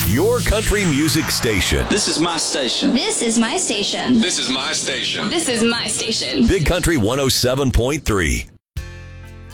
Your country music station. This is my station. This is my station. This is my station. This is my station. Big Country 107.3.